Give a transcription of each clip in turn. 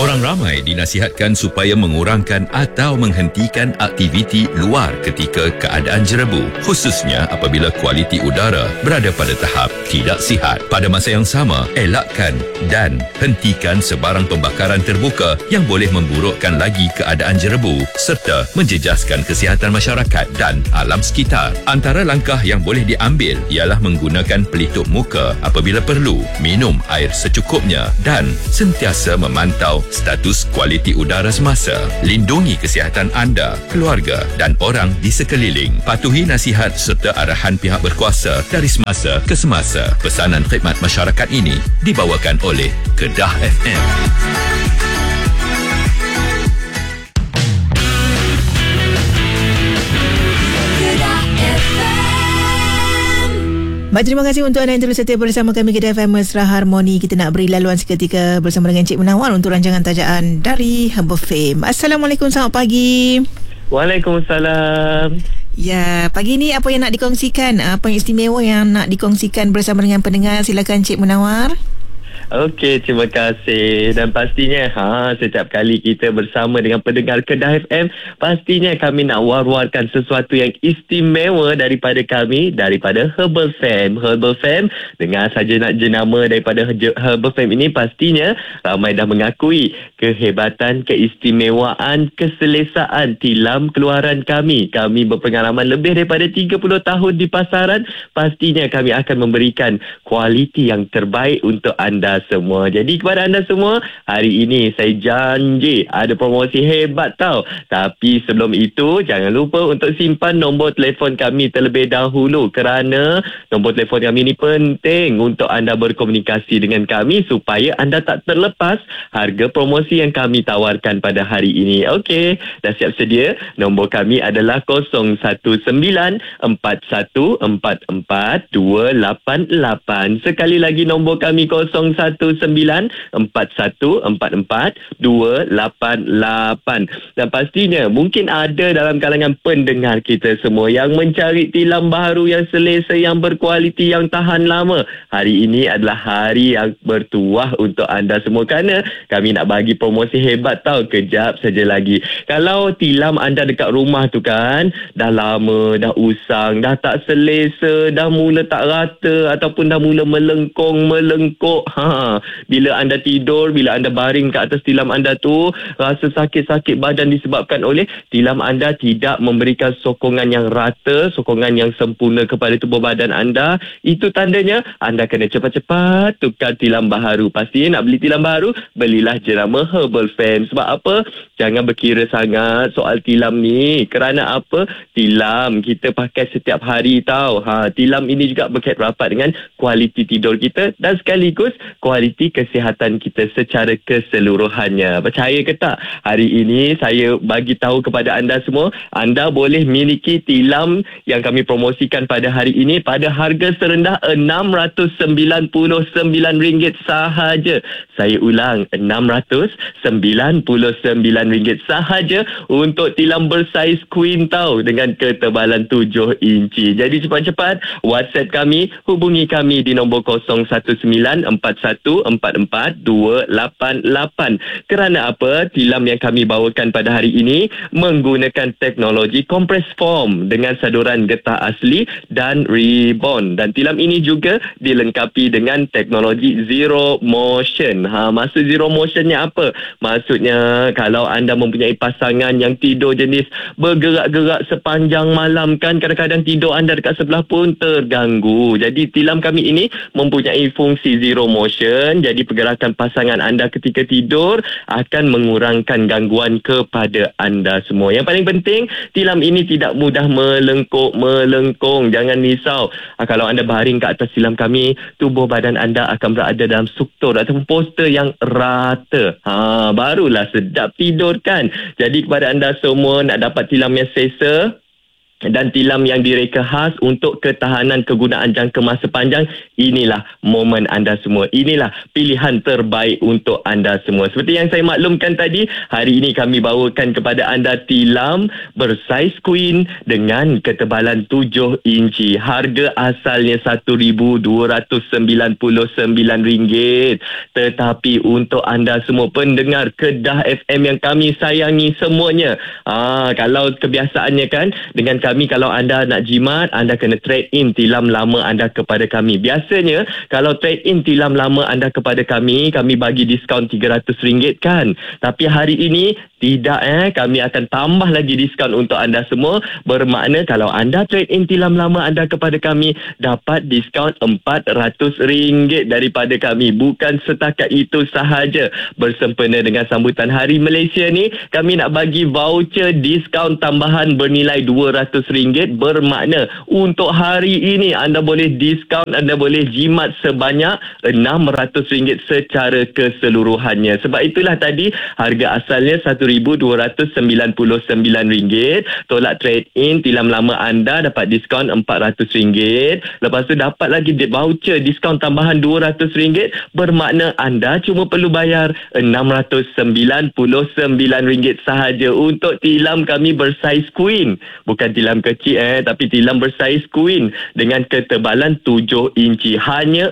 Orang ramai dinasihatkan supaya mengurangkan atau menghentikan aktiviti luar ketika keadaan jerebu, khususnya apabila kualiti udara berada pada tahap tidak sihat. Pada masa yang sama, elakkan dan hentikan sebarang pembakaran terbuka yang boleh memburukkan lagi keadaan jerebu serta menjejaskan kesihatan masyarakat dan alam sekitar. Antara langkah yang boleh diambil ialah menggunakan pelitup muka apabila perlu, minum air secukupnya dan sentiasa memantau status kualiti udara semasa. Lindungi kesihatan anda, keluarga dan orang di sekeliling. Patuhi nasihat serta arahan pihak berkuasa dari semasa ke semasa. Pesanan khidmat masyarakat ini dibawakan oleh Kedah FM. Baik, terima kasih untuk anda yang terus setia bersama kami Kedah FM Mesra Harmoni. Kita nak beri laluan seketika bersama dengan Cik Munawar untuk rancangan tajaan dari Herbal Fame. Assalamualaikum, selamat pagi. Waalaikumsalam. Ya, pagi ni apa yang nak dikongsikan? Apa yang istimewa yang nak dikongsikan bersama dengan pendengar? Silakan Cik Munawar. Okey, terima kasih. Dan pastinya setiap kali kita bersama dengan pendengar Kedah FM, pastinya kami nak war-warkan sesuatu yang istimewa daripada kami, daripada Herbal Fame. Herbal Fame, dengar saja nak jenama daripada Herbal Fame ini, pastinya ramai dah mengakui kehebatan, keistimewaan, keselesaan tilam keluaran kami. Kami berpengalaman lebih daripada 30 tahun di pasaran. Pastinya kami akan memberikan kualiti yang terbaik untuk anda semua. Jadi kepada anda semua, hari ini saya janji ada promosi hebat tau. Tapi sebelum itu, jangan lupa untuk simpan nombor telefon kami terlebih dahulu, kerana nombor telefon kami ini penting untuk anda berkomunikasi dengan kami supaya anda tak terlepas harga promosi yang kami tawarkan pada hari ini. Okey, dah siap sedia? Nombor kami adalah 019-4144-288. Sekali lagi nombor kami 019-4144-288. Dan pastinya mungkin ada dalam kalangan pendengar kita semua yang mencari tilam baharu yang selesa, yang berkualiti, yang tahan lama. Hari ini adalah hari yang bertuah untuk anda semua, kerana kami nak bagi promosi hebat tau. Kejap saja lagi. Kalau tilam anda dekat rumah tu kan dah lama, dah usang, dah tak selesa, dah mula tak rata ataupun dah mula melengkuk. Bila anda tidur, bila anda baring ke atas tilam anda tu, rasa sakit-sakit badan disebabkan oleh tilam anda tidak memberikan sokongan yang rata, sokongan yang sempurna kepada tubuh badan anda. Itu tandanya anda kena cepat-cepat tukar tilam baharu. Pastinya nak beli tilam baharu, belilah jenama Herbal Fame. Sebab apa? Jangan berkira sangat soal tilam ni. Kerana apa? Tilam kita pakai setiap hari tau. Tilam ini juga berkait rapat dengan kualiti tidur kita dan sekaligus kualiti kesihatan kita secara keseluruhannya. Percaya ke tak? Hari ini saya bagi tahu kepada anda semua, anda boleh miliki tilam yang kami promosikan pada hari ini pada harga serendah RM699 sahaja. Saya ulang, RM699 sahaja untuk tilam bersaiz queen tau, dengan ketebalan 7 inci. Jadi cepat-cepat WhatsApp kami, hubungi kami di nombor 019-4144-288. Kerana apa? Tilam yang kami bawakan pada hari ini menggunakan teknologi compress foam dengan saduran getah asli dan rebond. Dan tilam ini juga dilengkapi dengan teknologi zero motion. Maksud zero motionnya apa? Maksudnya kalau anda mempunyai pasangan yang tidur jenis bergerak-gerak sepanjang malam kan, kadang-kadang tidur anda dekat sebelah pun terganggu. Jadi tilam kami ini mempunyai fungsi zero motion. Jadi pergerakan pasangan anda ketika tidur akan mengurangkan gangguan kepada anda semua. Yang paling penting, tilam ini tidak mudah melengkung. Jangan risau. Kalau anda baring ke atas tilam kami, tubuh badan anda akan berada dalam struktur ataupun poster yang rata. Barulah sedap tidur kan. Jadi kepada anda semua nak dapat tilam yang selesa, dan tilam yang direka khas untuk ketahanan kegunaan jangka masa panjang. Inilah momen anda semua. Inilah pilihan terbaik untuk anda semua. Seperti yang saya maklumkan tadi, hari ini kami bawakan kepada anda tilam bersaiz queen dengan ketebalan 7 inci. Harga asalnya RM1,299. Tetapi untuk anda semua pendengar Kedah FM yang kami sayangi semuanya, kalau kebiasaannya kan, dengan kami, kalau anda nak jimat, anda kena trade in tilam lama anda kepada kami. Biasanya kalau trade in tilam lama anda kepada kami bagi diskaun RM300 kan. Tapi hari ini tidak, kami akan tambah lagi diskaun untuk anda semua. Bermakna kalau anda trade in tilam lama anda kepada kami, dapat diskaun RM400 daripada kami. Bukan setakat itu sahaja. Bersempena dengan sambutan Hari Malaysia ni, kami nak bagi voucher diskaun tambahan bernilai RM200. Bermakna untuk hari ini anda boleh diskaun, anda boleh jimat sebanyak RM600 secara keseluruhannya. Sebab itulah tadi harga asalnya RM1,299. Tolak trade in tilam lama anda, dapat diskaun RM400. Lepas tu dapat lagi voucher diskaun tambahan RM200. Bermakna anda cuma perlu bayar RM699 sahaja untuk tilam kami bersaiz queen. Bukan tilam kecil tapi tilam bersaiz queen dengan ketebalan 7 inci. Hanya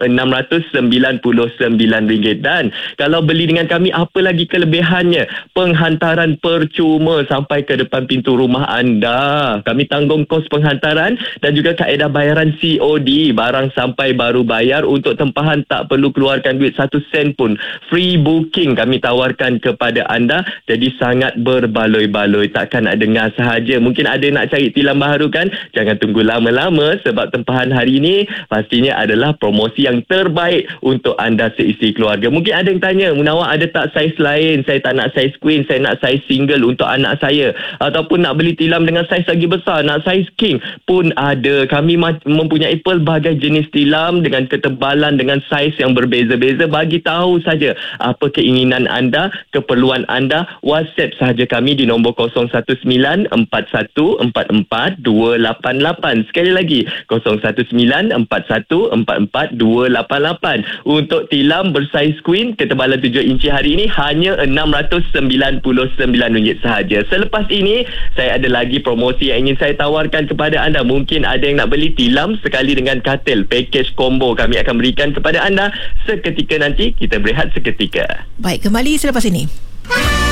RM699. Dan kalau beli dengan kami, apa lagi kelebihannya? Penghantaran percuma sampai ke depan pintu rumah anda. Kami tanggung kos penghantaran dan juga kaedah bayaran COD. Barang sampai baru bayar. Untuk tempahan tak perlu keluarkan duit 1 sen pun. Free booking kami tawarkan kepada anda. Jadi sangat berbaloi-baloi. Takkan nak dengar sahaja. Mungkin ada nak cari tilam baharu kan? Jangan tunggu lama-lama, sebab tempahan hari ini pastinya adalah promosi yang terbaik untuk anda seisi keluarga. Mungkin ada yang tanya, Munawar ada tak saiz lain? Saya tak nak saiz queen, saya nak saiz single untuk anak saya. Ataupun nak beli tilam dengan saiz lagi besar, nak saiz king pun ada. Kami mempunyai pelbagai jenis tilam dengan ketebalan, dengan saiz yang berbeza-beza. Bagi tahu saja apa keinginan anda, keperluan anda. WhatsApp sahaja kami di nombor 01941442288. Sekali lagi 01941442288. Untuk tilam bersaiz queen ketebalan 7 inci hari ini hanya RM699 sahaja. Selepas ini saya ada lagi promosi yang ingin saya tawarkan kepada anda. Mungkin ada yang nak beli tilam sekali dengan katil, package combo kami akan berikan kepada anda seketika nanti. Kita berehat seketika. Baik, kembali selepas ini.